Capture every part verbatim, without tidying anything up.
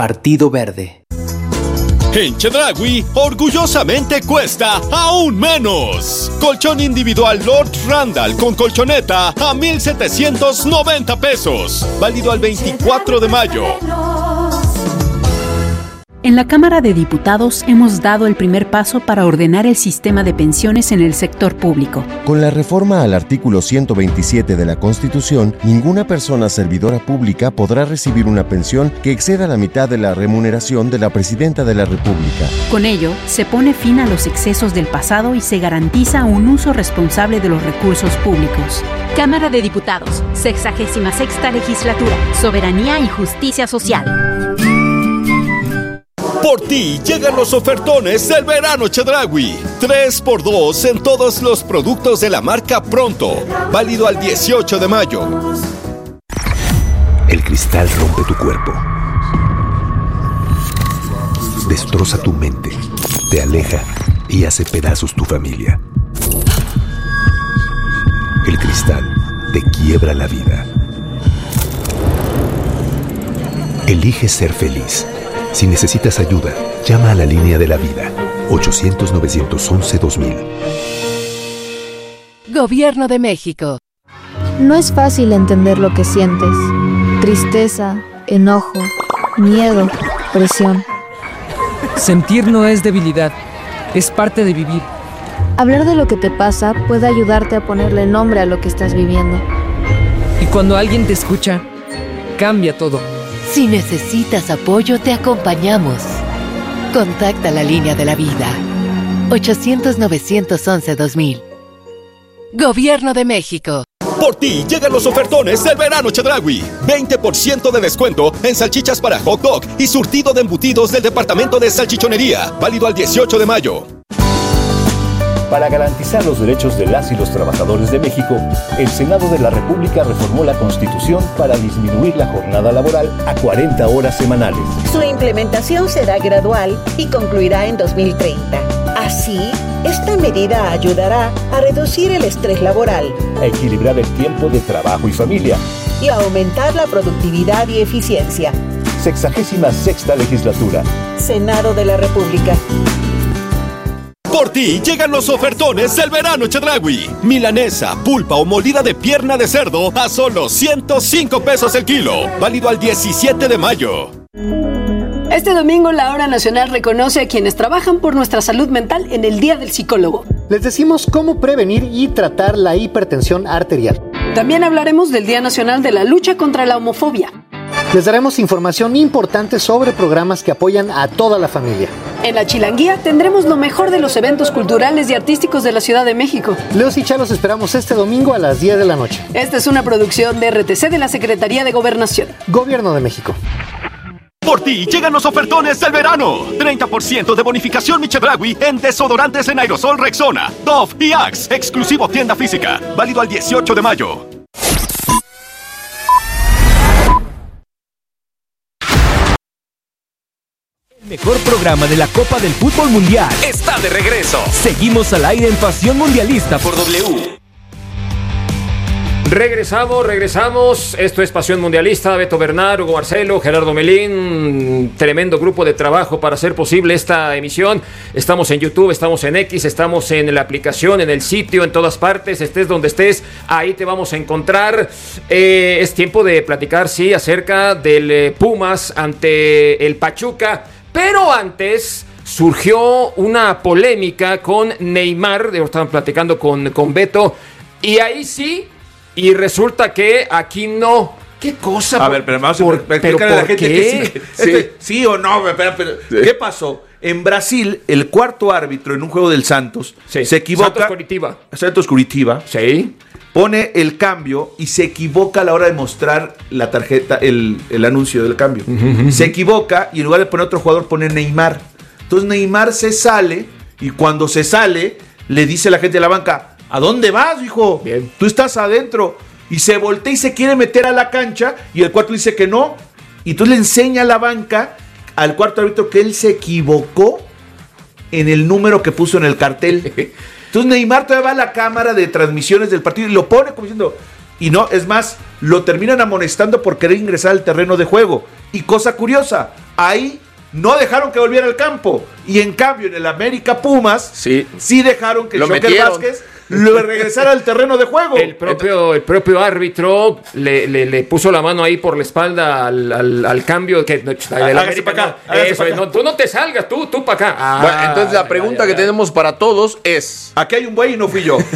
Partido Verde. En Chedraui, orgullosamente cuesta aún menos. Colchón individual Lord Randall con colchoneta a mil setecientos noventa pesos. Válido al veinticuatro de mayo. En la Cámara de Diputados hemos dado el primer paso para ordenar el sistema de pensiones en el sector público. Con la reforma al artículo ciento veintisiete de la Constitución, ninguna persona servidora pública podrá recibir una pensión que exceda la mitad de la remuneración de la Presidenta de la República. Con ello, se pone fin a los excesos del pasado y se garantiza un uso responsable de los recursos públicos. Cámara de Diputados, sexagésima sexta legislatura, soberanía y justicia social. Por ti llegan los ofertones del verano Chedraui. tres por dos en todos los productos de la marca Pronto. Válido al dieciocho de mayo. El cristal rompe tu cuerpo. Destroza tu mente. Te aleja y hace pedazos tu familia. El cristal te quiebra la vida. Elige ser feliz. Si necesitas ayuda, llama a la línea de la vida, ochocientos, novecientos once, dos mil. Gobierno de México. No es fácil entender lo que sientes. Tristeza, enojo, miedo, presión. Sentir no es debilidad, es parte de vivir. Hablar de lo que te pasa puede ayudarte a ponerle nombre a lo que estás viviendo. Y cuando alguien te escucha, cambia todo. Si necesitas apoyo, te acompañamos. Contacta la línea de la vida. ochocientos, novecientos once, dos mil. Gobierno de México. Por ti llegan los ofertones del verano Chedraui. veinte por ciento de descuento en salchichas para hot dog y surtido de embutidos del departamento de salchichonería. Válido al dieciocho de mayo. Para garantizar los derechos de las y los trabajadores de México, el Senado de la República reformó la Constitución para disminuir la jornada laboral a cuarenta horas semanales. Su implementación será gradual y concluirá en dos mil treinta. Así, esta medida ayudará a reducir el estrés laboral, a equilibrar el tiempo de trabajo y familia y a aumentar la productividad y eficiencia. Sexagésima sexta legislatura. Senado de la República. Por ti llegan los ofertones del verano Chedraui. Milanesa, pulpa o molida de pierna de cerdo a solo ciento cinco pesos el kilo. Válido al diecisiete de mayo. Este domingo la Hora Nacional reconoce a quienes trabajan por nuestra salud mental en el Día del Psicólogo. Les decimos cómo prevenir y tratar la hipertensión arterial. También hablaremos del Día Nacional de la Lucha contra la Homofobia. Les daremos información importante sobre programas que apoyan a toda la familia. En la Chilanguía tendremos lo mejor de los eventos culturales y artísticos de la Ciudad de México. Leos y Chalos esperamos este domingo a las diez de la noche. Esta es una producción de R T C de la Secretaría de Gobernación. Gobierno de México. Por ti llegan los ofertones del verano. treinta por ciento de bonificación Mi Chedraui en desodorantes en aerosol Rexona, Dove y Axe. Exclusivo tienda física. Válido al dieciocho de mayo. El mejor programa de la Copa del Fútbol Mundial está de regreso. Seguimos al aire en Pasión Mundialista por W. Regresamos, regresamos. Esto es Pasión Mundialista. Beto Bernal, Hugo Marcelo, Gerardo Melín. Tremendo grupo de trabajo para hacer posible esta emisión. Estamos en YouTube, estamos en X, estamos en la aplicación, en el sitio, en todas partes. Estés donde estés, ahí te vamos a encontrar. Eh, es tiempo de platicar, sí, acerca del eh, Pumas ante el Pachuca. Pero antes surgió una polémica con Neymar. Estaban platicando con, con Beto. Y ahí sí... Y resulta que aquí no. ¿Qué cosa? A ver, pero vamos a explicarle a la gente qué? que sí, que, sí. Este, sí o no. Pero, pero, sí. ¿Qué pasó? En Brasil, el cuarto árbitro en un juego del Santos sí. se equivoca. Santos Curitiba. Santos Curitiba. Sí. Pone el cambio y se equivoca a la hora de mostrar la tarjeta, el, el anuncio del cambio. Uh-huh. Se equivoca y en lugar de poner otro jugador pone Neymar. Entonces Neymar se sale y cuando se sale le dice a la gente de la banca: ¿a dónde vas, hijo? Bien. Tú estás adentro. Y se voltea y se quiere meter a la cancha y el cuarto dice que no. Y entonces le enseña a la banca al cuarto árbitro que él se equivocó en el número que puso en el cartel. Entonces Neymar todavía va a la cámara de transmisiones del partido y lo pone como diciendo... Y no, es más, lo terminan amonestando por querer ingresar al terreno de juego. Y cosa curiosa, ahí no dejaron que volviera al campo. Y en cambio, en el América Pumas, sí, sí dejaron que Lo Joker metieron. Vázquez lo regresara al terreno de juego. El propio, el propio árbitro le, le, le puso la mano ahí por la espalda al, al, al cambio que de la Hágase pa' acá, no, hágase eso, pa' acá. no, tú no te salgas, tú, tú para acá. Ah, Bueno, entonces la pregunta ya, ya, que ya. tenemos para todos es... Aquí hay un buey y no fui yo.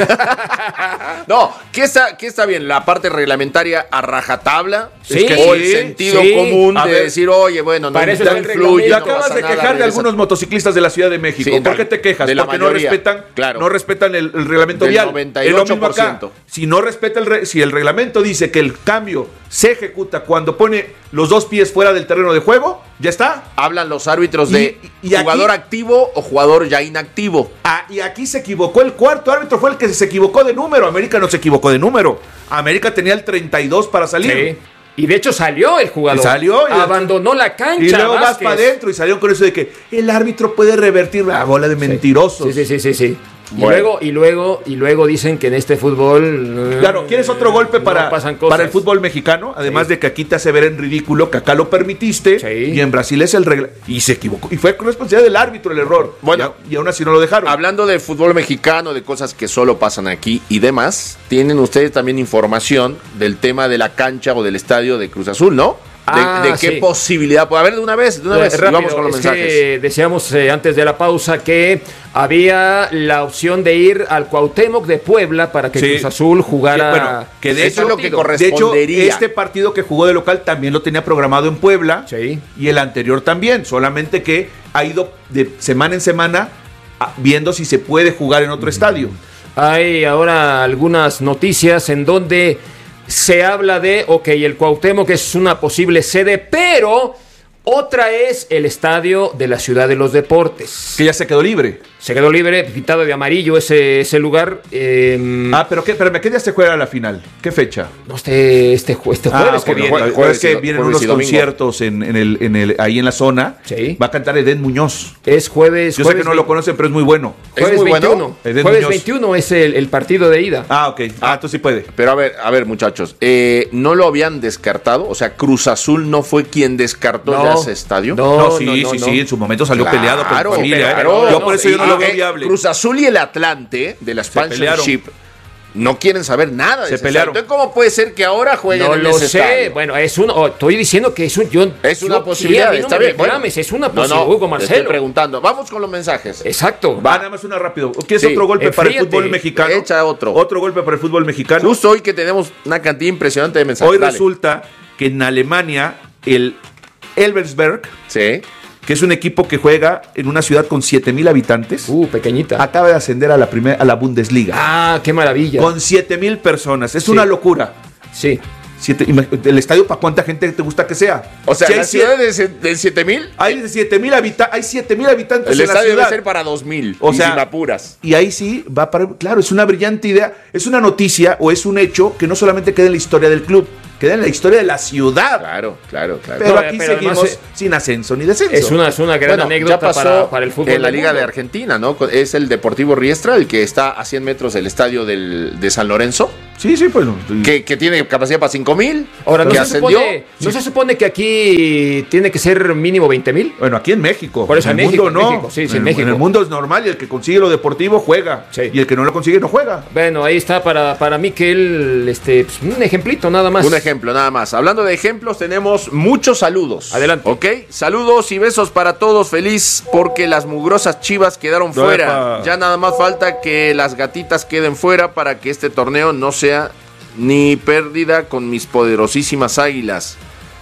No, ¿qué está, qué está bien? ¿La parte reglamentaria a rajatabla? Sí, ¿O el sentido sí. común A de ver, decir, oye, bueno, no, para eso no está el influye, Y no acabas pasa de nada, quejar de regresa? algunos motociclistas de la Ciudad de México. Sí, ¿Por qué de- te quejas? de la Porque mayoría, no respetan, claro. no respetan el, el reglamento Del vial. noventa y Es ocho lo mismo por acá. ciento. Si no respeta el re- si el reglamento dice que el cambio se ejecuta cuando pone los dos pies fuera del terreno de juego, ya está. Hablan los árbitros de Y- y aquí- jugador activo o jugador ya inactivo. Ah, y aquí se equivocó el cuarto árbitro, fue el que se equivocó de número. América no se equivocó de número. América tenía el treinta y dos para salir. Sí. Y de hecho salió el jugador. Y salió y- abandonó la cancha. Y luego vas Vázquez. para adentro y salieron con eso de que el árbitro puede revertir la bola de mentirosos. Sí, sí, sí, sí, sí. Y Bueno. luego, y luego, y luego dicen que en este fútbol. Claro, ¿quieres otro golpe para, no pasan cosas. para el fútbol mexicano? Además Sí. de que aquí te hace ver en ridículo que acá lo permitiste Sí. y en Brasil es el regla. Y se equivocó. Y fue responsabilidad del árbitro el error. Bueno. y, a- y aún así no lo dejaron. Hablando de fútbol mexicano, de cosas que solo pasan aquí y demás, tienen ustedes también información del tema de la cancha o del estadio de Cruz Azul, ¿no? De, Ah, de qué sí. posibilidad puede haber de una vez, de una Eh, vez. rápido, Vamos con los es mensajes. que decíamos eh, antes de la pausa que había la opción de ir al Cuauhtémoc de Puebla para que Sí. Cruz Azul jugara. Que, bueno, que de Eso hecho, es lo que de hecho, correspondería. este partido que jugó de local también lo tenía programado en Puebla. Sí. Y el anterior también. Solamente que ha ido de semana en semana a- viendo si se puede jugar en otro estadio. Hay ahora algunas noticias en donde se habla de, ok, el Cuauhtémoc es una posible sede, pero otra es el estadio de la Ciudad de los Deportes. Que ya se quedó libre. Se quedó libre, pintado de amarillo ese, ese lugar. eh, Ah, pero qué, espérame, ¿qué día se juega la final? ¿Qué fecha? no, este, este, ju- este jueves Ah, que ok, viene. jueves, Jueves que y- vienen jueves unos y domingo. conciertos en, en el, en el, ahí en la zona. Sí. Va a cantar Edén Muñoz. Es jueves. Yo sé jueves que no lo conocen, pero es muy bueno. Jueves ¿Es muy bueno? veintiuno. Edén Jueves Muñoz. veintiuno es el, el partido de ida. Ah, ok. Ah, entonces sí puede. Pero a ver, a ver, muchachos, eh, ¿no lo habían descartado? O sea, Cruz Azul no fue quien descartó No. ya ese estadio. No, No, sí, no, sí, no, sí. no. En su momento salió Claro, peleado con la familia. ¿eh? claro. Yo por eso yo no Y, lo veo eh, viable. Cruz Azul y el Atlante de la Championship no quieren saber nada de Se ese pelearon. estadio. Entonces, ¿cómo puede ser que ahora jueguen No en lo ese sé. estadio? Bueno, es un. oh, estoy diciendo que es un. Yo, Es una yo- posibilidad, sí, a mí no está me bien. bueno. reclames, es una No, posibilidad, no, Hugo te Marcelo. estoy preguntando. Vamos con los mensajes. Exacto. Va, nada más una rápido. ¿Quieres Sí, otro golpe para el enfríate. fútbol mexicano? Echa otro. Otro golpe para el fútbol mexicano. Justo hoy que tenemos una cantidad impresionante de mensajes. Hoy Dale. resulta que en Alemania el Elversberg, Sí. que es un equipo que juega en una ciudad con siete mil habitantes, Uh, pequeñita. acaba de ascender a la primera a la Bundesliga. Ah, qué maravilla. Con siete mil personas. Es Sí. una locura. Sí. Siete- ima- ¿El estadio para cuánta gente te gusta que sea? O sea, Si la hay ciudad siete- de, de siete mil, hay siete mil habita- hay siete mil habitantes el en la estadio debe ciudad. ser para dos mil. O y sea, sin apuras. Y ahí sí va para... Claro, es una brillante idea. Es una noticia o es un hecho que no solamente queda en la historia del club, queda en la historia de la ciudad. Claro, claro, claro. Pero No, aquí pero seguimos además, eh, sin ascenso ni descenso. Es una, es una gran Bueno, anécdota ya pasó para, para el fútbol. en la del Liga mundo. de Argentina, ¿no? Es el Deportivo Riestra, el que está a cien metros del estadio del, de San Lorenzo, Sí, sí, pues. que, que tiene capacidad para cinco mil, Ahora, ¿no que se, ascendió. supone, ¿no se supone que aquí tiene que ser mínimo veinte mil? Bueno, aquí en México. Por eso en en el México, mundo en no. México, sí, sí, en, en México. en el mundo es normal y el que consigue lo deportivo juega. Sí. Y el que no lo consigue no juega. Bueno, ahí está para, para mí que él, este, pues, un ejemplito nada más. Un ejemplo, nada más. Hablando de ejemplos, tenemos muchos saludos. Adelante. ¿Ok? Saludos y besos para todos. Feliz porque las mugrosas Chivas quedaron Epa. fuera. Ya nada más falta que las gatitas queden fuera para que este torneo no sea ni pérdida con mis poderosísimas águilas.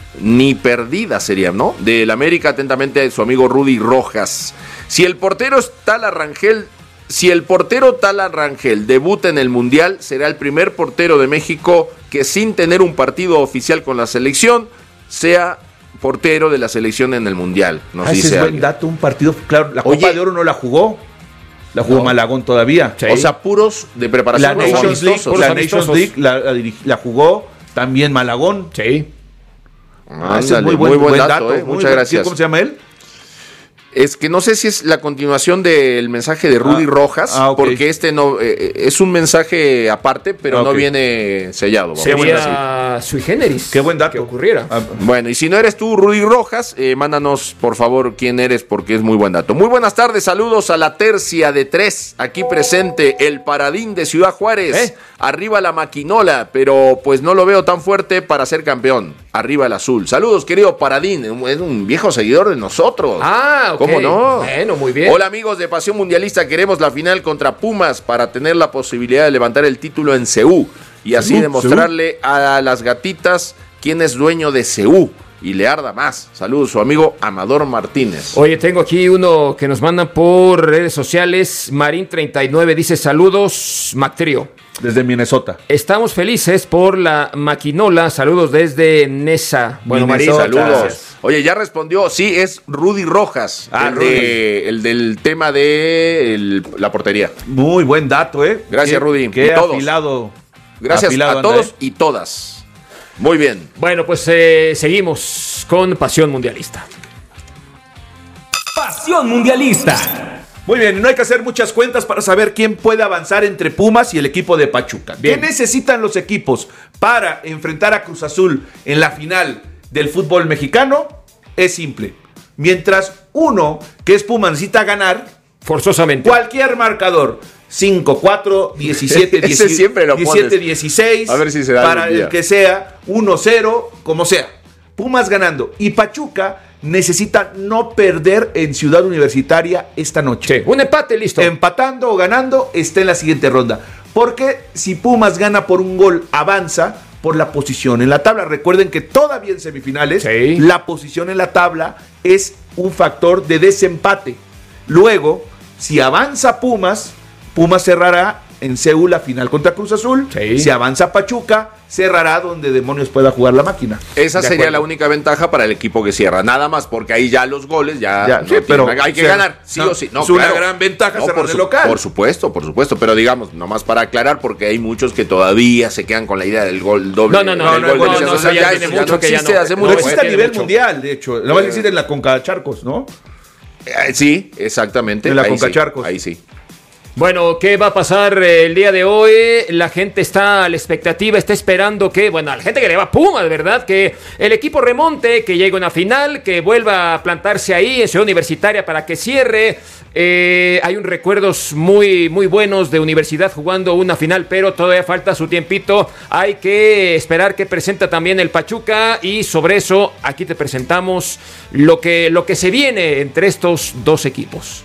Ni perdida sería, ¿no? Del América, atentamente, su amigo Rudy Rojas. Si el portero es Tala Rangel, si el portero Tala Rangel debuta en el Mundial, será el primer portero de México que sin tener un partido oficial con la selección, sea portero de la selección en el Mundial. Nos Ah, ese dice es buen alguien. dato, un partido. Claro, la Oye. Copa de Oro no la jugó. La jugó No. Malagón todavía. Sí. O sea, puros de La preparación. Puros Nations League, amistosos, la puros Nations amistosos. League la, la dirig- la jugó también Malagón. Sí. Ah, ese es Ándale, muy buen, dato, eh. muy Muchas buen- gracias. ¿Cómo se llama él? Es que no sé si es la continuación del mensaje de Rudy ah, Rojas, ah, okay. porque este no eh, es un mensaje aparte, pero ah, okay. no viene sellado. Sería sui generis. Qué buen dato que ocurriera. Ah, bueno, y si no eres tú, Rudy Rojas, eh, mándanos por favor quién eres, porque es muy buen dato. Muy buenas tardes, saludos a la tercia de tres, aquí presente el Paradín de Ciudad Juárez. ¿Eh? Arriba la maquinola, pero pues no lo veo tan fuerte para ser campeón. Arriba el azul. Saludos, querido Paradín, es un viejo seguidor de nosotros. Ah, ok. ¿Cómo no? Bueno, muy bien. Hola amigos de Pasión Mundialista, queremos la final contra Pumas para tener la posibilidad de levantar el título en C U y así Seúl, demostrarle Seúl. a las gatitas quién es dueño de C U y le arda más. Saludos, su amigo Amador Martínez. Oye, tengo aquí uno que nos mandan por redes sociales. Marín treinta y nueve dice: saludos, Mactrio. Desde Minnesota. Estamos felices por la maquinola. Saludos desde Nesa. Bueno, Marín, saludos. Gracias. Oye, ya respondió. Sí, es Rudy Rojas. Ah, el, Rudy. De, el del tema de el, la portería. Muy buen dato, ¿eh? Gracias, qué, Rudy. Qué afilado. Gracias afilado a todos anda, ¿eh? y todas. Muy bien. Bueno, pues eh, seguimos con Pasión Mundialista. Pasión Mundialista. Muy bien, no hay que hacer muchas cuentas para saber quién puede avanzar entre Pumas y el equipo de Pachuca. Bien. ¿Qué necesitan los equipos para enfrentar a Cruz Azul en la final del fútbol mexicano? Es simple. Mientras uno, que es Pumas, necesita ganar forzosamente cualquier marcador, cinco cuatro, diecisiete, dieciséis, a ver si se da para el que sea, uno cero, como sea. Pumas ganando. Y Pachuca necesita no perder en Ciudad Universitaria esta noche. Sí, un empate, listo. Empatando o ganando, está en la siguiente ronda. Porque si Pumas gana por un gol, avanza por la posición en la tabla. Recuerden que todavía en semifinales, sí. la posición en la tabla es un factor de desempate. Luego, si avanza Pumas, Pumas cerrará en Seúl la final contra Cruz Azul. Sí. Si avanza Pachuca, cerrará donde demonios pueda jugar la máquina. Esa sería acuerdo. la única ventaja para el equipo que cierra. Nada más, porque ahí ya los goles ya, ya no sí, pero hay que se, ganar, sí no, o sí. No, es claro. una gran ventaja no, cerrar por de su, local. Por supuesto, por supuesto. Pero digamos, nomás para aclarar, porque hay muchos que todavía se quedan con la idea del gol doble. No, no, no. El no, gol no, de no, no, o sea, ya, ya, tiene ya mucho no que existe ya no. hace No, mucho. no existe a nivel mucho. mundial, de hecho. Lo más eh, existe en la Concacharcos, ¿no? Eh, sí, exactamente. En la Concacharcos. Ahí sí. Bueno, ¿qué va a pasar el día de hoy? La gente está a la expectativa, está esperando que, bueno, a la gente que le va a Pumas, ¿verdad? Que el equipo remonte, que llegue a una final, que vuelva a plantarse ahí en Ciudad Universitaria para que cierre. Eh, hay un recuerdos muy, muy buenos de Universidad jugando una final, pero todavía falta su tiempito. Hay que esperar que presenta también el Pachuca y sobre eso aquí te presentamos lo que, lo que se viene entre estos dos equipos.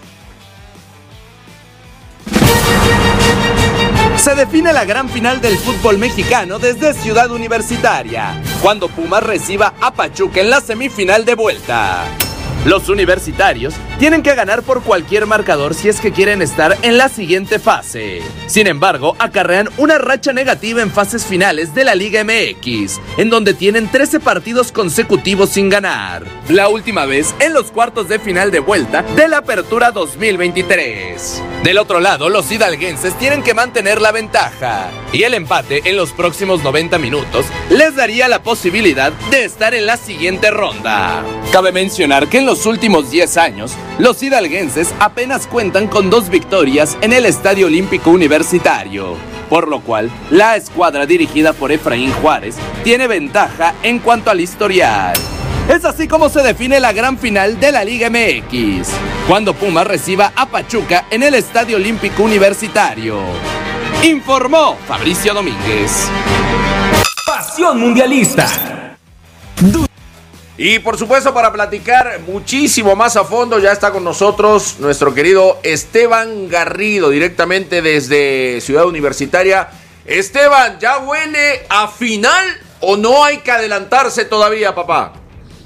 Se define la gran final del fútbol mexicano desde Ciudad Universitaria, cuando Pumas reciba a Pachuca en la semifinal de vuelta. Los universitarios tienen que ganar por cualquier marcador si es que quieren estar en la siguiente fase. Sin embargo, acarrean una racha negativa en fases finales de la Liga M X, en donde tienen trece partidos consecutivos sin ganar. La última vez en los cuartos de final de vuelta de la Apertura dos mil veintitrés. Del otro lado, los hidalguenses tienen que mantener la ventaja, y el empate en los próximos noventa minutos les daría la posibilidad de estar en la siguiente ronda. Cabe mencionar que en los últimos diez años, los hidalguenses apenas cuentan con dos victorias en el Estadio Olímpico Universitario, por lo cual la escuadra dirigida por Efraín Juárez tiene ventaja en cuanto al historial. Es así como se define la gran final de la Liga M X, cuando Pumas reciba a Pachuca en el Estadio Olímpico Universitario. Informó Fabricio Domínguez. Pasión Mundialista. Y por supuesto, para platicar muchísimo más a fondo, ya está con nosotros nuestro querido Esteban Garrido, directamente desde Ciudad Universitaria. Esteban, ¿ya huele a final o no hay que adelantarse todavía, papá?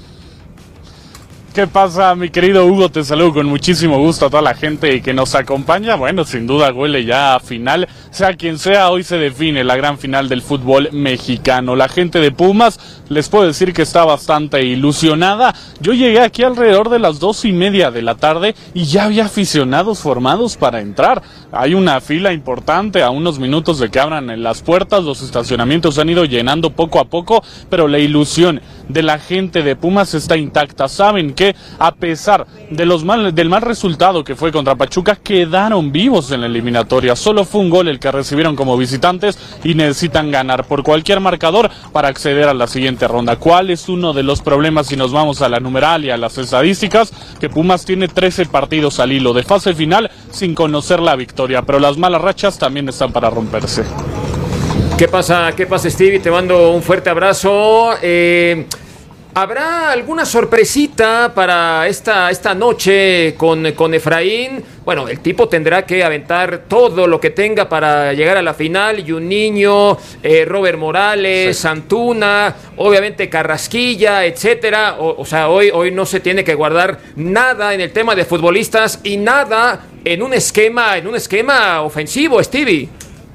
¿Qué pasa, mi querido Hugo? Te saludo con muchísimo gusto a toda la gente que nos acompaña. Bueno, sin duda huele ya a final. Sea quien sea, hoy se define la gran final del fútbol mexicano. La gente de Pumas les puedo decir que está bastante ilusionada. Yo llegué aquí alrededor de las dos y media de la tarde y ya había aficionados formados para entrar. Hay una fila importante a unos minutos de que abran las puertas, los estacionamientos se han ido llenando poco a poco, pero la ilusión de la gente de Pumas está intacta. Saben que a pesar de los mal, del mal resultado que fue contra Pachuca, quedaron vivos en la eliminatoria. Solo fue un gol el que recibieron como visitantes y necesitan ganar por cualquier marcador para acceder a la siguiente ronda. ¿Cuál es uno de los problemas si nos vamos a la numeral y a las estadísticas? Que Pumas tiene trece partidos al hilo de fase final sin conocer la victoria, pero las malas rachas también están para romperse. ¿Qué pasa, qué pasa, Stevie? Te mando un fuerte abrazo. Eh, ¿Habrá alguna sorpresita para esta, esta noche con, con Efraín? Bueno, el tipo tendrá que aventar todo lo que tenga para llegar a la final. Y un niño, eh, Robert Morales, sí. Antuna, obviamente Carrasquilla, etcétera. O, o sea, hoy, hoy no se tiene que guardar nada en el tema de futbolistas y nada en un esquema, en un esquema ofensivo, Stevie.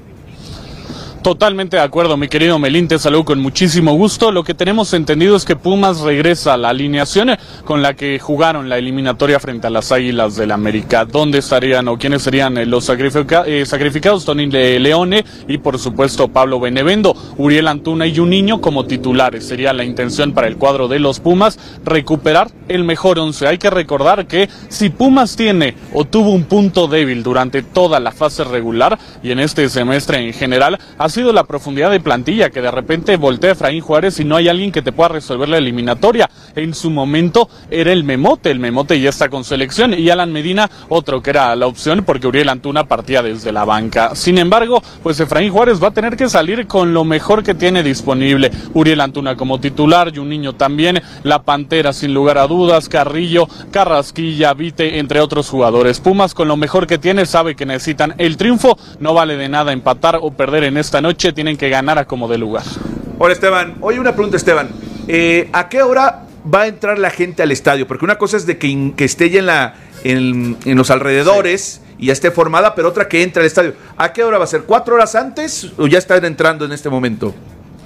Totalmente de acuerdo, mi querido Melín, te saludo con muchísimo gusto. Lo que tenemos entendido es que Pumas regresa a la alineación con la que jugaron la eliminatoria frente a las Águilas del América. ¿Dónde estarían o quiénes serían los sacrifica- eh, sacrificados? Tony Leone y por supuesto Pablo Benevendo, Uriel Antuna y Juninho como titulares. Sería la intención para el cuadro de los Pumas recuperar el mejor once. Hay que recordar que si Pumas tiene o tuvo un punto débil durante toda la fase regular y en este semestre en general, ha sido la profundidad de plantilla, que de repente voltea Efraín Juárez y no hay alguien que te pueda resolver la eliminatoria. En su momento era el Memote, el Memote ya está con selección, y Alan Medina, otro que era la opción porque Uriel Antuna partía desde la banca. Sin embargo, pues Efraín Juárez va a tener que salir con lo mejor que tiene disponible. Uriel Antuna como titular, Juninho también, la Pantera sin lugar a dudas, Carrillo, Carrasquilla, Vite, entre otros jugadores. Pumas con lo mejor que tiene sabe que necesitan el triunfo, no vale de nada empatar o perder en esta noche, tienen que ganar a como de lugar. Hola Esteban, oye una pregunta Esteban, eh, ¿a qué hora va a entrar la gente al estadio? Porque una cosa es de que, que esté ya en, la, en, en los alrededores sí. y ya esté formada, pero otra que entre al estadio. ¿A qué hora va a ser? ¿Cuatro horas antes o ya están entrando en este momento?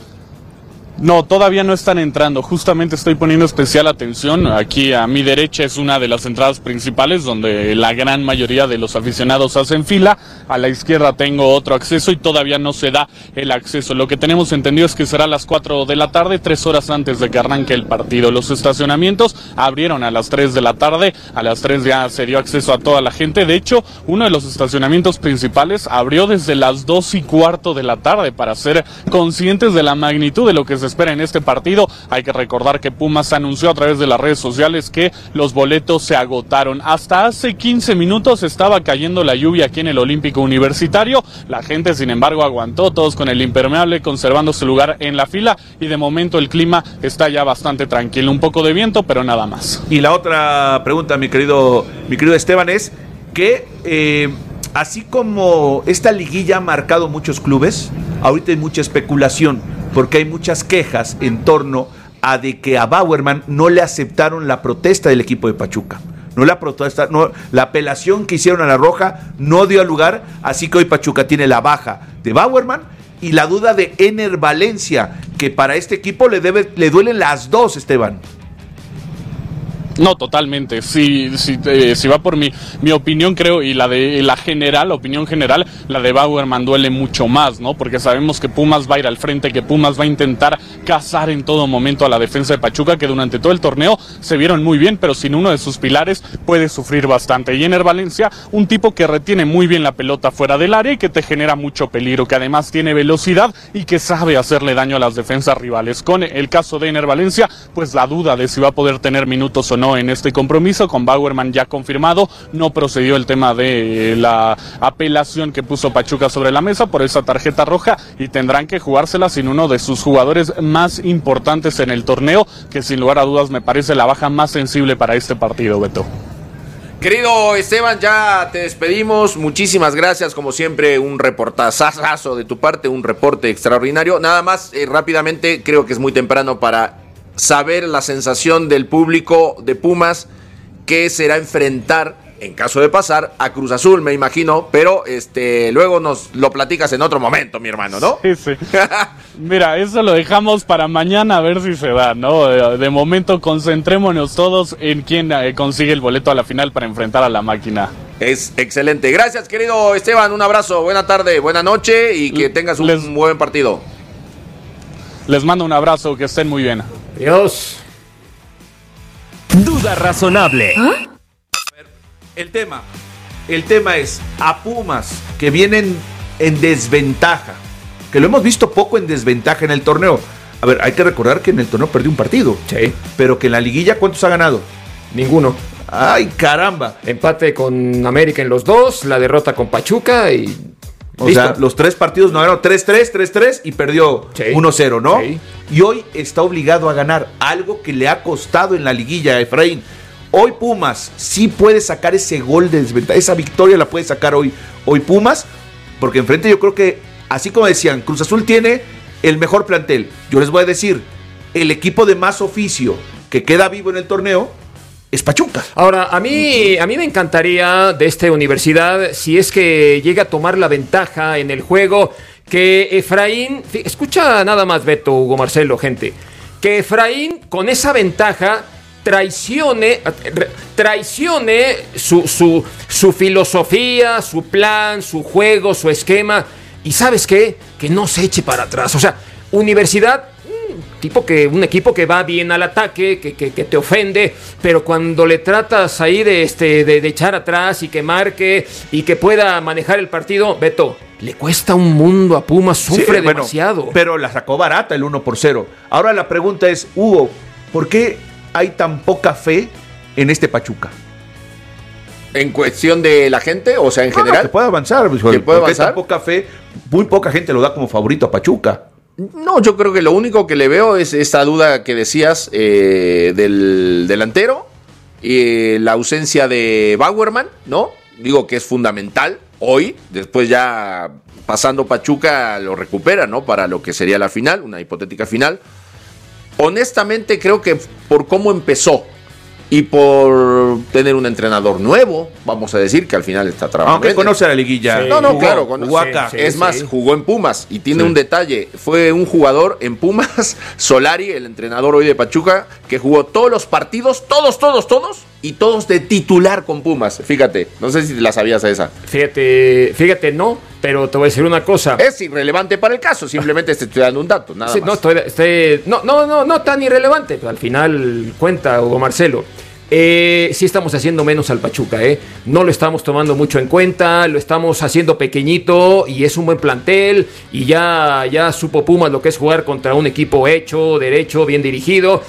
No, todavía no están entrando. Justamente estoy poniendo especial atención. Aquí a mi derecha es una de las entradas principales donde la gran mayoría de los aficionados hacen fila. A la izquierda tengo otro acceso y todavía no se da el acceso. Lo que tenemos entendido es que será a las cuatro de la tarde, tres horas antes de que arranque el partido. Los estacionamientos abrieron a las tres de la tarde. A las tres ya se dio acceso a toda la gente. De hecho, uno de los estacionamientos principales abrió desde las dos y cuarto de la tarde para ser conscientes de la magnitud de lo que se espera en este partido. Hay que recordar que Pumas anunció a través de las redes sociales que los boletos se agotaron. Hasta hace quince minutos estaba cayendo la lluvia aquí en el Olímpico Universitario. La gente, sin embargo, aguantó, todos con el impermeable, conservando su lugar en la fila, y de momento el clima está ya bastante tranquilo. Un poco de viento, pero nada más. Y la otra pregunta, mi querido, mi querido Esteban, es que eh, así como esta liguilla ha marcado muchos clubes, ahorita hay mucha especulación, porque hay muchas quejas en torno a de que a Bauerman no le aceptaron la protesta del equipo de Pachuca. No la protesta, no, la apelación que hicieron a la Roja no dio lugar, así que hoy Pachuca tiene la baja de Bauerman y la duda de Ener Valencia, que para este equipo le debe, le duelen las dos, Esteban. No, totalmente. Si, si, eh, si va por mi, mi opinión, creo, y la de la general, la opinión general, la de Bauerman duele mucho más, ¿no? Porque sabemos que Pumas va a ir al frente, que Pumas va a intentar cazar en todo momento a la defensa de Pachuca, que durante todo el torneo se vieron muy bien, pero sin uno de sus pilares puede sufrir bastante. Y Ener Valencia, un tipo que retiene muy bien la pelota fuera del área y que te genera mucho peligro, que además tiene velocidad y que sabe hacerle daño a las defensas rivales. Con el caso de Ener Valencia, pues la duda de si va a poder tener minutos o no en este compromiso, con Bauerman ya confirmado. No procedió el tema de la apelación que puso Pachuca sobre la mesa por esa tarjeta roja y tendrán que jugársela sin uno de sus jugadores más importantes en el torneo, que sin lugar a dudas me parece la baja más sensible para este partido, Beto. Querido Esteban, ya te despedimos. Muchísimas gracias, como siempre, un reportazazo de tu parte, un reporte extraordinario. Nada más, eh, rápidamente, creo que es muy temprano para saber la sensación del público de Pumas, que será enfrentar en caso de pasar, a Cruz Azul, me imagino, pero este luego nos lo platicas en otro momento, mi hermano, ¿no? Sí, sí. Mira, eso lo dejamos para mañana a ver si se da, ¿no? De, de momento concentrémonos todos en quién eh, consigue el boleto a la final para enfrentar a la máquina. Es excelente. Gracias, querido Esteban. Un abrazo. Buena tarde, buena noche y que tengas un les, buen partido. Les mando un abrazo. Que estén muy bien. Adiós. Duda razonable. ¿Ah? El tema. El tema es a Pumas que vienen en desventaja. Que lo hemos visto poco en desventaja en el torneo. A ver, hay que recordar que en el torneo perdió un partido. Sí. Pero que en la liguilla, ¿cuántos ha ganado? Ninguno. ¡Ay, caramba! Empate con América en los dos, la derrota con Pachuca y... O ¿listo? Sea, los tres partidos no ganaron tres tres, tres tres y perdió sí. uno cero, ¿no? Sí. Y hoy está obligado a ganar, algo que le ha costado en la liguilla a Efraín. Hoy Pumas sí puede sacar ese gol de desventaja, esa victoria la puede sacar hoy, hoy Pumas, porque enfrente yo creo que, así como decían, Cruz Azul tiene el mejor plantel. Yo les voy a decir, el equipo de más oficio que queda vivo en el torneo es Pachuca. Ahora, a mí, a mí me encantaría de esta universidad, si es que llega a tomar la ventaja en el juego, que Efraín, escucha nada más Beto, Hugo Marcelo, gente, que Efraín con esa ventaja traicione, traicione su, su, su filosofía, su plan, su juego, su esquema, y ¿sabes qué? Que no se eche para atrás. O sea, universidad... tipo que un equipo que va bien al ataque, que, que, que te ofende, pero cuando le tratas ahí de, este, de, de echar atrás y que marque y que pueda manejar el partido, Beto, le cuesta un mundo a Pumas, sufre sí, bueno, demasiado. Pero la sacó barata el uno por cero. Ahora la pregunta es, Hugo, ¿por qué hay tan poca fe en este Pachuca? ¿En cuestión de la gente? O sea, en no, general. No, que puede avanzar. ¿Que puede ¿Por avanzar? Qué tan poca fe? Muy poca gente lo da como favorito a Pachuca. No, yo creo que lo único que le veo es esta duda que decías eh, del delantero y eh, la ausencia de Bauerman, ¿no? Digo que es fundamental hoy, después ya pasando Pachuca lo recupera, ¿no? Para lo que sería la final, una hipotética final. Honestamente creo que por cómo empezó y por tener un entrenador nuevo, vamos a decir que al final está trabajando. Aunque conoce la liguilla. Sí. No, no, jugó, claro. Conoce, jugó acá. Sí, sí, es más, sí. jugó en Pumas y tiene sí. un detalle. Fue un jugador en Pumas, Solari, el entrenador hoy de Pachuca, que jugó todos los partidos, todos, todos, todos, y todos de titular con Pumas. Fíjate, no sé si la sabías esa. Fíjate, fíjate, no, pero te voy a decir una cosa. Es irrelevante para el caso, simplemente te estoy dando un dato, nada sí, más. No, estoy, estoy, no, no, no, no tan irrelevante, pero al final cuenta, Hugo Marcelo. Eh, sí estamos haciendo menos al Pachuca, eh. No lo estamos tomando mucho en cuenta, lo estamos haciendo pequeñito y es un buen plantel y ya, ya supo Pumas lo que es jugar contra un equipo hecho, derecho, bien dirigido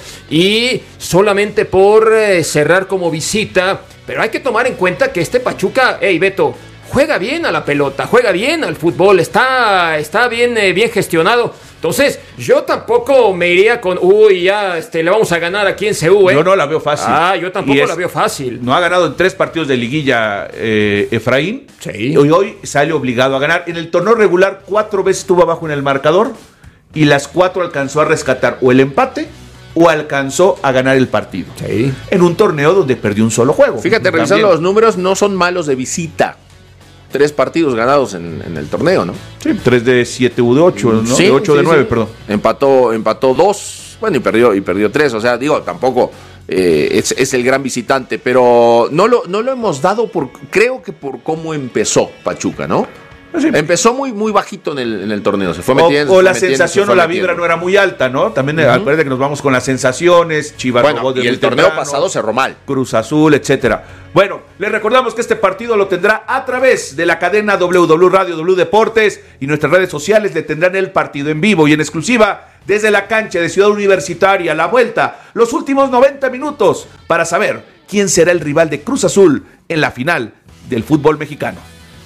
y solamente por eh, cerrar como visita, pero hay que tomar en cuenta que este Pachuca, hey Beto, juega bien a la pelota, juega bien al fútbol, está, está bien, eh, bien gestionado. Entonces, yo tampoco me iría con, uy, ya este, le vamos a ganar aquí en C U, ¿eh? Yo no la veo fácil. Ah, yo tampoco es, la veo fácil. No ha ganado en tres partidos de liguilla eh, Efraín. Sí. Y hoy sale obligado a ganar. En el torneo regular, cuatro veces estuvo abajo en el marcador y las cuatro alcanzó a rescatar o el empate o alcanzó a ganar el partido. Sí. En un torneo donde perdió un solo juego. Fíjate, revisando los números, no son malos de visita. Tres partidos ganados en, en el torneo, ¿no? Sí, tres de siete u de ocho, ¿no? Sí, de ocho sí, de nueve, sí. perdón. Empató, empató dos, bueno, y perdió, y perdió tres. O sea, digo, tampoco eh, es, es el gran visitante, pero no lo, no lo hemos dado por, creo que por cómo empezó Pachuca, ¿no? Sí. Empezó muy, muy bajito en el, en el torneo, se fue metiendo. O, o se la fue sensación metiendo, o la metiendo. vibra no era muy alta, ¿no? También uh-huh. acuérdate que nos vamos con las sensaciones, Chivas bueno, robó de y el torneo temprano, pasado cerró mal. Cruz Azul, etcétera. Bueno, les recordamos que este partido lo tendrá a través de la cadena W W Radio, W Deportes y nuestras redes sociales le tendrán el partido en vivo y en exclusiva desde la cancha de Ciudad Universitaria, la vuelta, los últimos noventa minutos para saber quién será el rival de Cruz Azul en la final del fútbol mexicano.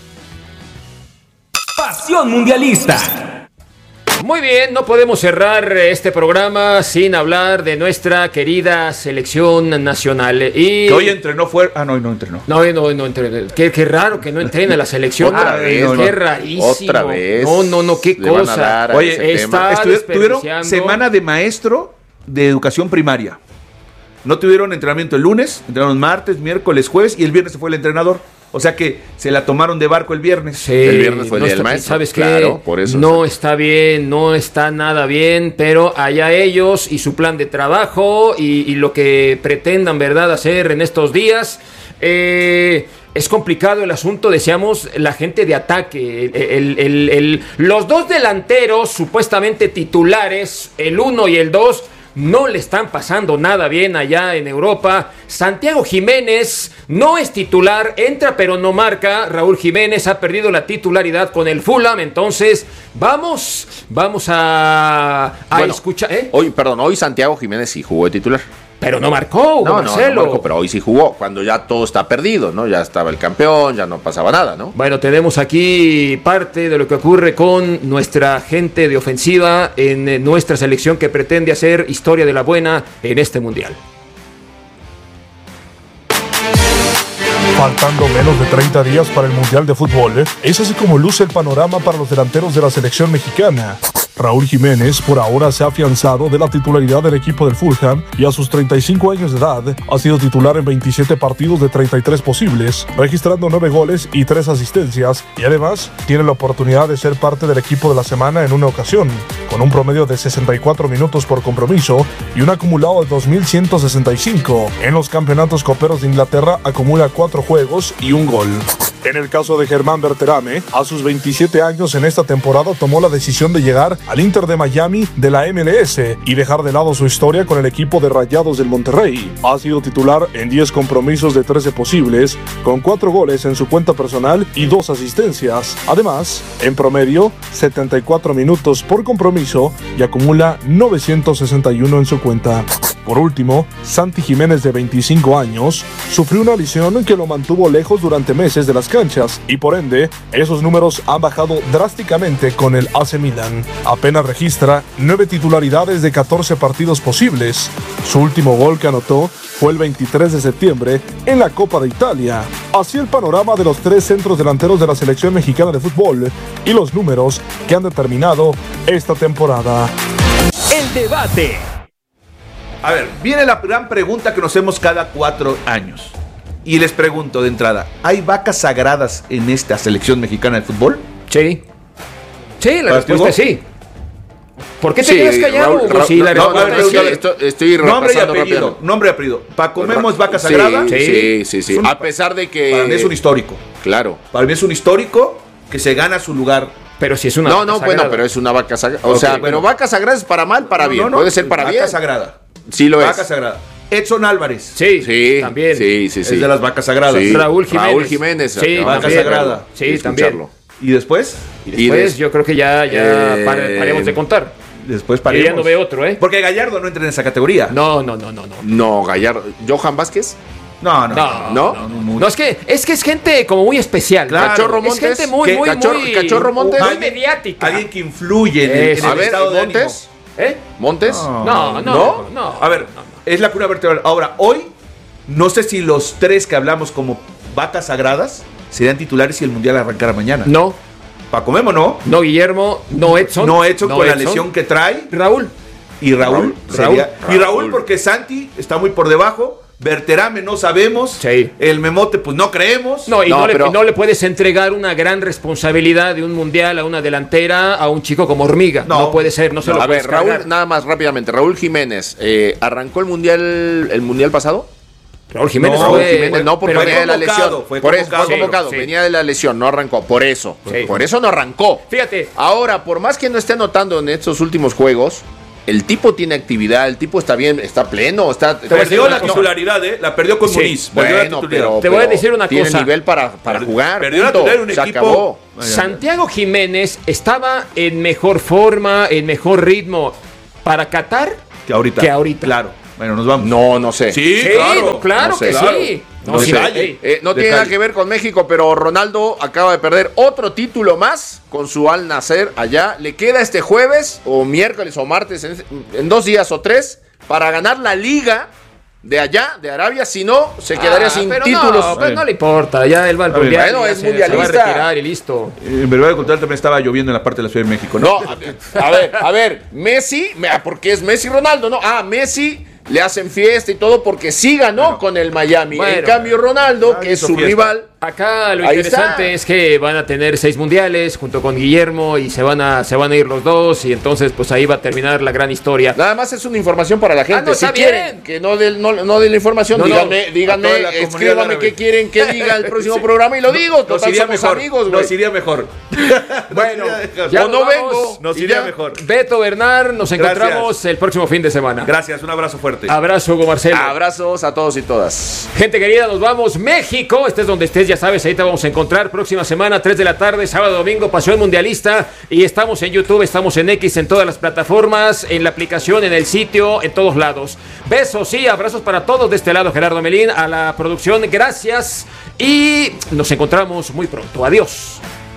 Pasión Mundialista. Muy bien, no podemos cerrar este programa sin hablar de nuestra querida selección nacional. Y... Que hoy entrenó fuera. Ah, no, no entrenó. No, no, no entrenó. Qué, qué raro que no entrene la selección. Otra vez. Qué rarísimo. Otra vez. No, no, no, qué cosa. Oye, está tuvieron semana de maestro de educación primaria. No tuvieron entrenamiento el lunes, entrenaron martes, miércoles, jueves y el viernes se fue el entrenador. O sea que se la tomaron de barco el viernes. Sí, el viernes fue el no día del está, maestro. ¿Sabes qué? Claro, por eso. No está bien, no está nada bien, pero allá ellos y su plan de trabajo y, y lo que pretendan, ¿verdad?, hacer en estos días. Eh, es complicado el asunto, decíamos, la gente de ataque. El, el, el, el, los dos delanteros supuestamente titulares, el uno y el dos, no le están pasando nada bien allá en Europa. Santiago Jiménez no es titular, entra pero no marca. Raúl Jiménez ha perdido la titularidad con el Fulham. Entonces, vamos, vamos a, a bueno, escuchar. ¿eh? Hoy, perdón, hoy Santiago Jiménez sí jugó de titular. Pero no marcó, Hugo no, Marcelo. No, no marcó, pero hoy sí jugó, cuando ya todo está perdido, ¿no? Ya estaba el campeón, ya no pasaba nada, ¿no? Bueno, tenemos aquí parte de lo que ocurre con nuestra gente de ofensiva en nuestra selección que pretende hacer historia de la buena en este Mundial. Faltando menos de treinta días para el Mundial de Fútbol, es así como luce el panorama para los delanteros de la selección mexicana. Raúl Jiménez por ahora se ha afianzado de la titularidad del equipo del Fulham y a sus treinta y cinco años de edad ha sido titular en veintisiete partidos de treinta y tres posibles, registrando nueve goles y tres asistencias, y además tiene la oportunidad de ser parte del equipo de la semana en una ocasión, con un promedio de sesenta y cuatro minutos por compromiso y un acumulado de dos mil ciento sesenta y cinco. En los campeonatos coperos de Inglaterra acumula cuatro juegos y un gol. En el caso de Germán Berterame, a sus veintisiete años en esta temporada tomó la decisión de llegar al Inter de Miami de la M L S y dejar de lado su historia con el equipo de Rayados del Monterrey. Ha sido titular en diez compromisos de trece posibles, con cuatro goles en su cuenta personal y dos asistencias. Además, en promedio, setenta y cuatro minutos por compromiso y acumula novecientos sesenta y uno en su cuenta. Por último, Santi Jiménez, de veinticinco años, sufrió una lesión que lo mantuvo lejos durante meses de las canchas y por ende, esos números han bajado drásticamente con el A C Milan. Apenas registra nueve titularidades de catorce partidos posibles. Su último gol que anotó fue el veintitrés de septiembre en la Copa de Italia. Así el panorama de los tres centros delanteros de la selección mexicana de fútbol y los números que han determinado esta temporada. El debate. A ver, viene la gran pregunta que nos hacemos cada cuatro años. Y les pregunto de entrada, ¿hay vacas sagradas en esta selección mexicana de fútbol? Sí. Sí, la respuesta es sí. ¿Por qué te Sí, quedas callado? Raúl, Hugo? Raúl, Sí, la no, respuesta no, es sí. no, esto- estoy Nombre y repasando apellido. rápido. Nombre y apellido. ¿Paco Memo es vaca sagrada? Sí, sí, sí, sí. Es un- A pesar de que... Para mí es un histórico. Claro. Para mí es un histórico que se gana su lugar. Pero si es una No, vaca no, sagrada. bueno, pero es una vaca sagrada. O Ok, sea, bueno. pero vaca sagrada es para mal, para No, bien. no, no, Puede ser para vaca bien. sagrada. Sí lo es. Vaca sagrada. Edson Álvarez. Sí, Sí, también. Sí, sí, sí. Es de las vacas sagradas. Sí. Raúl Jiménez. Raúl Jiménez. Sí, acabamos vaca de sagrada. Sí, de también. escucharlo. ¿Y después? Y después des- yo creo que ya, ya Eh, pare- paremos de contar. Después Yo paremos. ya no veo otro, ¿eh? Porque Gallardo no entra en esa categoría. No, no, no, no, no. No, Gallardo. ¿Johan Vázquez? No, no. No, ¿No? no, muy- No, es que es que es gente como muy especial. Claro. ¿Cachorro Es Montes? gente muy, ¿Qué? muy, Cachorro- muy... Cachorro Montes? Muy Alguien- mediática. Alguien que influye en el, Eso. en el A ver, estado de ánimo. Montes. ¿Eh? ¿Montes? No. No, no, no. A ver, es la cuna vertebral. Ahora, hoy, no sé si los tres que hablamos como vacas sagradas serían titulares si el Mundial arrancara mañana. No, Paco Memo no. no Guillermo, no Edson. No Edson con la Edson. lesión que trae. Raúl. Y Raúl. Raúl. sería- Raúl. Y Raúl porque Santi está muy por debajo. Berterame no sabemos. Sí. El Memote pues no creemos. No, y no, No, le, pero- y no le puedes entregar una gran responsabilidad de un mundial a una delantera a un chico como Hormiga. No, No. puede ser, no se lo A ver, puedes cargar. Raúl, nada más rápidamente. Raúl Jiménez, eh, ¿arrancó el mundial el mundial pasado? Raúl Jiménez No, fue... Raúl Jiménez no, porque pero- venía de la convocado, lesión. fue por eso convocado. fue convocado, Sí, sí. venía de la lesión, no arrancó. Por eso, Sí. por eso no arrancó. Fíjate, Ahora, por más que no esté anotando en estos últimos juegos, el tipo tiene actividad, el tipo está bien, está pleno, está. voy a decir Perdió una la cosa. titularidad, ¿eh? La perdió con Sí. Muniz. Perdió la Bueno, titularidad. pero, Te voy a pero decir una tiene cosa. nivel para, para Perdió- jugar. perdió la punto. titularidad en un Se equipo- acabó. Santiago Jiménez estaba en mejor forma, en mejor ritmo para Qatar Que ahorita. que ahorita. Claro. Bueno, nos vamos. No, no sé. Sí, Sí, claro. no, claro No sé. que Claro. sí. No sí, sé. ey, Eh, no De tiene nada calle. que ver con México, pero Ronaldo acaba de perder otro título más con su Al Nacer allá. Le queda este jueves o miércoles o martes, en, en dos días o tres, para ganar la liga de allá, de Arabia. Si no, se quedaría Ah, sin pero títulos. No, pues no le importa, ya él va al Está bien. mundial. Bueno, y ya es se- se va a mundialista. retirar y listo. En verdad, de contar también estaba lloviendo en la parte de la Ciudad de México, ¿no? No, a, a ver, a ver, Messi, me- ah, porque es Messi Ronaldo, ¿no? Ah, Messi le hacen fiesta y todo porque sí ganó bueno, con el Miami. Bueno, en cambio, Ronaldo, que es su fiesta. rival. Acá lo interesante es que van a tener seis mundiales junto con Guillermo y se van a se van a ir los dos y entonces pues ahí va a terminar la gran historia. Nada más es una información para la gente. Ah, no, si quieren que no den no, no de la información, no, díganme, no, díganme, escríbanme qué quieren que diga el próximo sí. programa y lo digo. Nos Total, iría somos mejor, amigos, nos iría mejor. Bueno, mejor. ya o no vamos, vengo. Nos iría ya. mejor. Beto Bernard, nos encontramos Gracias. el próximo fin de semana. Gracias, un abrazo fuerte. Abrazo, Hugo Marcelo. Abrazos a todos y todas. Gente querida, nos vamos. México, estés donde estés, ya sabes, ahí te vamos a encontrar próxima semana, tres de la tarde, sábado, domingo, Pasión Mundialista. Y estamos en YouTube, estamos en X, en todas las plataformas, en la aplicación, en el sitio, en todos lados. Besos y abrazos para todos de este lado, Gerardo Melín, a la producción, gracias. Y nos encontramos muy pronto. Adiós.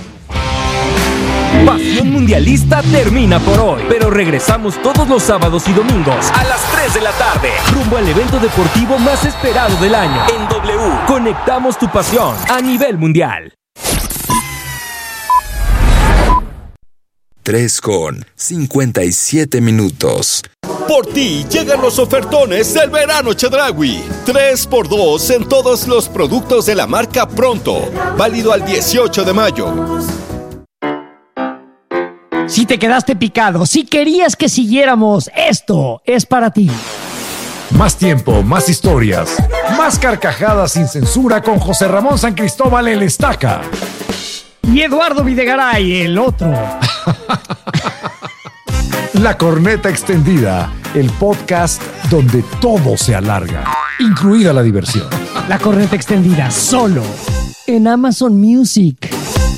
Pasión Mundialista termina por hoy, pero regresamos todos los sábados y domingos a las tres de la tarde, rumbo al evento deportivo más esperado del año. En W, conectamos tu pasión a nivel mundial. tres con cincuenta y siete minutos. Por ti llegan los ofertones del verano Chedraui. tres por dos en todos los productos de la marca Pronto. Válido al dieciocho de mayo. Si te quedaste picado, si querías que siguiéramos, esto es para ti. Más tiempo, más historias, más carcajadas sin censura con José Ramón San Cristóbal el Estaca. Y Eduardo Videgaray, el otro. La Corneta Extendida, el podcast donde todo se alarga, incluida la diversión. La Corneta Extendida, solo en Amazon Music.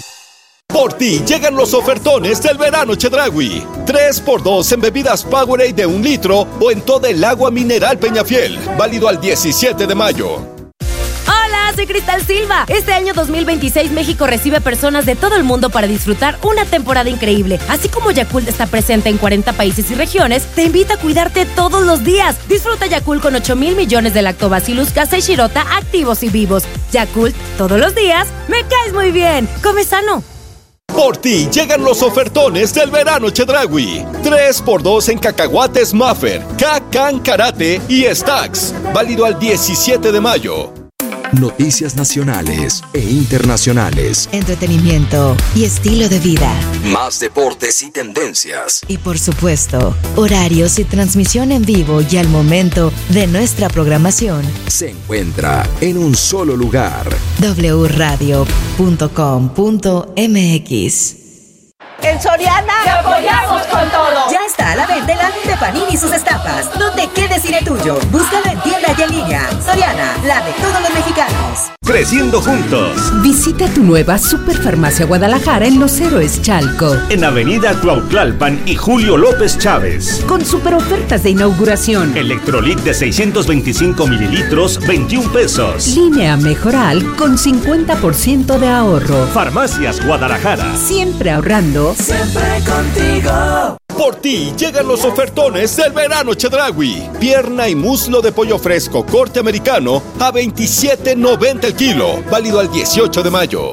Por ti llegan los ofertones del verano Chedraui. tres por dos en bebidas Powerade de un litro o en toda el agua mineral Peñafiel. Válido al diecisiete de mayo. Hola, soy Cristal Silva. Este año dos mil veintiséis México recibe personas de todo el mundo para disfrutar una temporada increíble. Así como Yakult está presente en cuarenta países y regiones, te invita a cuidarte todos los días. Disfruta Yakult con ocho mil millones de Lactobacillus casei shirota activos y vivos. Yakult, todos los días, me caes muy bien. Come sano. Por ti llegan los ofertones del verano Chedraui. tres por dos en cacahuates Maffer, K-Can Karate y Stacks. Válido al diecisiete de mayo. Noticias nacionales e internacionales. Entretenimiento y estilo de vida. Más deportes y tendencias. Y por supuesto, horarios y transmisión en vivo y al momento de nuestra programación. Se encuentra en un solo lugar. doble u radio punto com punto m x. En Soriana ¡te apoyamos con todo! Ya está a la venta el álbum de Panini y sus estampas. No te quedes sin el tuyo. Búscalo en tienda y en línea. Soriana, la de todos los mexicanos. Creciendo juntos. Visita tu nueva Superfarmacia Guadalajara en Los Héroes Chalco. En Avenida Cuautlalpan y Julio López Chávez. Con super ofertas de inauguración. Electrolit de seiscientos veinticinco mililitros, veintiún pesos. Línea Mejoral con cincuenta por ciento de ahorro. Farmacias Guadalajara. Siempre ahorrando. Siempre contigo. Por ti llegan los ofertones del verano Chedraui. Pierna y muslo de pollo fresco corte americano a veintisiete noventa el kilo. Válido al dieciocho de mayo.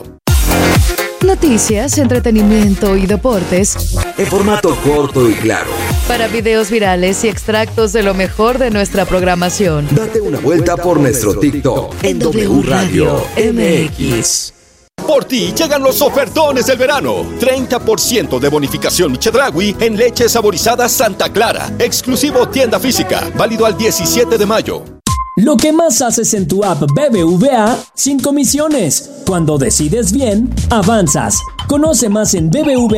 Noticias, entretenimiento y deportes. En formato corto y claro. Para videos virales y extractos de lo mejor de nuestra programación. Date una vuelta por nuestro TikTok en W Radio M X. Por ti llegan los ofertones del verano. treinta por ciento de bonificación Chedraui en leche saborizada Santa Clara. Exclusivo tienda física. Válido al diecisiete de mayo. Lo que más haces en tu app B B V A sin comisiones. Cuando decides bien, avanzas. Conoce más en B B V A.